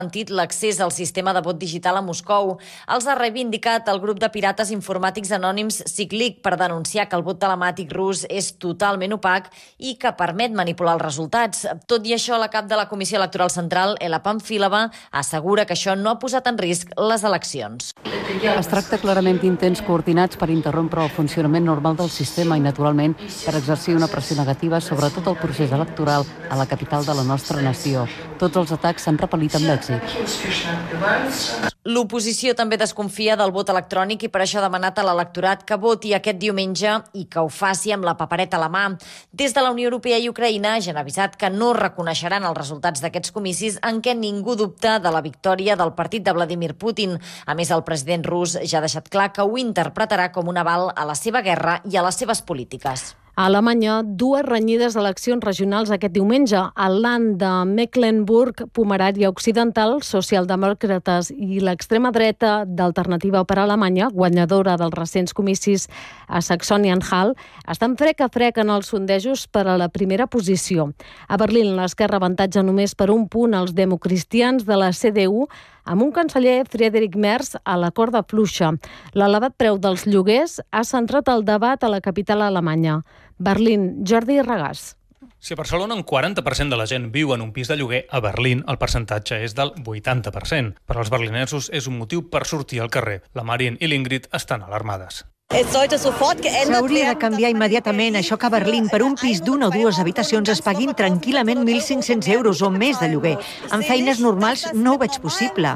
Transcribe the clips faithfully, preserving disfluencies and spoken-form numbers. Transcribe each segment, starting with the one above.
garantit l'accés al sistema de vot digital a Moscou. Els ha reivindicat el grup de pirates informàtics anònims Ciclic per denunciar que el vot telemàtic rus és totalment opac i que permet manipular els resultats. Tot i això, la cap de la Comissió Electoral Central, Ela Pamfilova, assegura que això no ha posat en risc les eleccions. Es tracta clarament d'intents coordinats per interrompre el funcionament normal del sistema i, naturalment, per exercir una pressió negativa sobre tot el procés electoral a la capital de la nostra nació. Tots els atacs s'han repel·lit amb èxit. L'oposició també desconfia del vot electrònic i per això ha demanat a l'electorat que voti aquest diumenge i que ho faci amb la papereta a la mà. Des de la Unió Europea i Ucraïna ja han avisat que no reconeixeran els resultats d'aquests comicis en què ningú dubta de la victòria del partit de Vladimir Putin. A més, el president rus ja ha deixat clar que ho interpretarà com un aval a la seva guerra i a les seves polítiques. A Alemanya, dues renyides eleccions regionals aquest diumenge. Al Land de Mecklenburg-Pomerània Occidental, socialdemòcrates i l'extrema dreta d'Alternativa per Alemanya, guanyadora dels recents comicis a Saxònia-Anhalt, estan frec a frec en els sondejos per a la primera posició. A Berlín, l'esquerra avantatja només per un punt els democristians de la C D U, amb un canceller, Friedrich Merz, a la corda fluixa. L'elevat preu dels lloguers ha centrat el debat a la capital alemanya. Berlín, Jordi Regàs. Si a Barcelona un quaranta per cent de la gent viu en un pis de lloguer, a Berlín el percentatge és del vuitanta per cent. Per als berlinesos és un motiu per sortir al carrer. La Marien i l'Ingrid estan alarmades. S'hauria de canviar immediatament això que a Berlín per un pis d'una o dues habitacions es paguin tranquil·lament mil cinc-cents euros o més de lloguer. En feines normals no ho veig possible.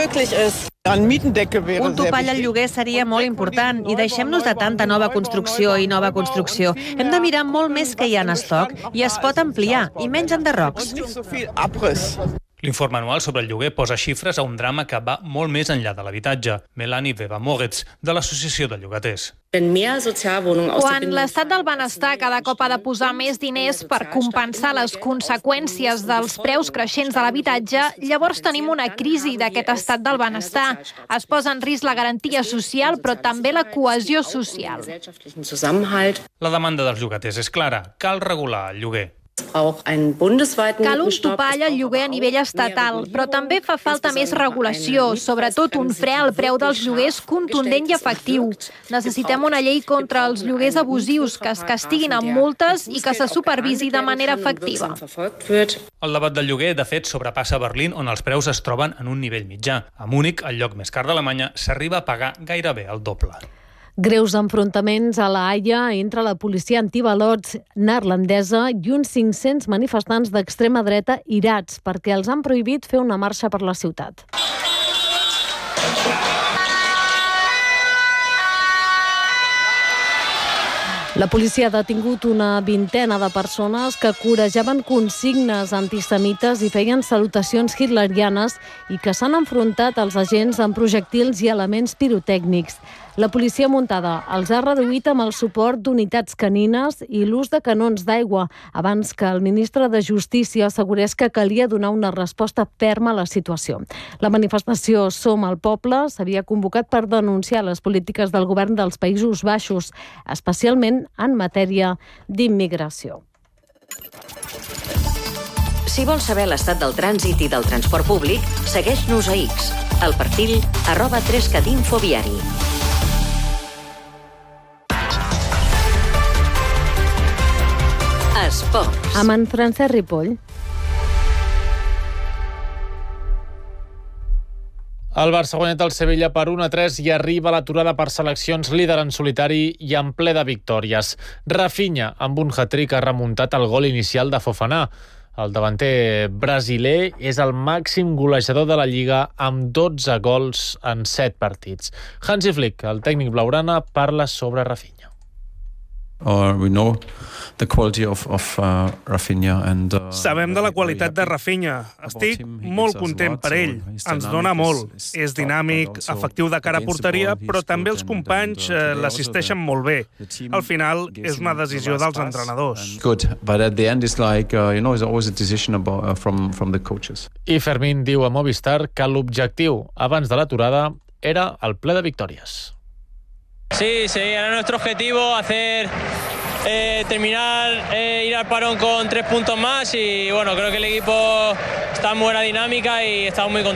Un topall al lloguer seria molt important i deixem-nos de tanta nova construcció i nova construcció. Hem de mirar molt més que hi ha en estoc i es pot ampliar, i menys enderrocs. L'informe anual sobre el lloguer posa xifres a un drama que va molt més enllà de l'habitatge. Melanie Weber-Moritz, de l'Associació de Llogaters. Quan l'estat del benestar cada cop ha de posar més diners per compensar les conseqüències dels preus creixents de l'habitatge, llavors tenim una crisi d'aquest estat del benestar. Es posa en risc la garantia social, però també la cohesió social. La demanda dels llogaters és clara. Cal regular el lloguer. Cal un topall al lloguer a nivell estatal, però també fa falta més regulació, sobretot un fre al preu dels lloguers contundent i efectiu. Necessitem una llei contra els lloguers abusius, que es castiguin amb multes i que se supervisi de manera efectiva. El debat del lloguer, de fet, sobrepassa Berlín, on els preus es troben en un nivell mitjà. A Múnich, el lloc més car d'Alemanya, s'arriba a pagar gairebé el doble. Greus enfrontaments a la Haia entre la policia antibalots neerlandesa i uns cinc-cents manifestants d'extrema dreta irats perquè els han prohibit fer una marxa per la ciutat. La policia ha detingut una vintena de persones que corejaven consignes antisemites i feien salutacions hitlerianes i que s'han enfrontat als agents amb projectils i elements pirotècnics. La policia muntada els ha reduït amb el suport d'unitats canines i l'ús de canons d'aigua, abans que el ministre de Justícia assegurés que calia donar una resposta ferma a la situació. La manifestació Som al Poble s'havia convocat per denunciar les polítiques del govern dels Països Baixos, especialment en matèria d'immigració. Si vols saber l'estat del trànsit i del transport públic, segueix-nos a X, al perfil arroba tres cat infoviari. Esports. Amb en Francesc Ripoll. El Barça ha guanyat el Sevilla per un a tres i arriba a l'aturada per seleccions, líder en solitari i en ple de victòries. Rafinha, amb un hat-trick, ha remuntat el gol inicial de Fofana. El davanter brasiler és el màxim golejador de la Lliga amb dotze gols en set partits. Hansi Flick, el tècnic blaugrana, parla sobre Rafinha. Or we know the quality of, of uh, Rafinha and, uh, Sabem de la qualitat de Rafinha. Estic molt content per ell. Ens dona molt. És dinàmic, efectiu de cara a porteria, però també els companys eh, l'assisteixen molt bé. Al final, és una decisió dels entrenadors. Good, but at the end it's like, uh, you know, it's always a decision about, uh, from, from the coaches. I Fermín diu a Movistar que l'objectiu abans de l'aturada era el ple de victòries. Sí, sí, era nuestro objetivo hacer eh, terminar, eh, ir al parón con tres puntos más y bueno, creo que el equipo está en buena dinámica y estamos muy contentos.